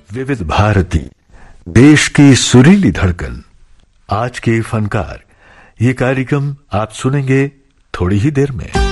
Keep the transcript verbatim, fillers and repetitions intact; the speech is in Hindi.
विविध भारती, देश की सुरीली धड़कन, आज के फनकार। ये कार्यक्रम आप सुनेंगे थोड़ी ही देर में।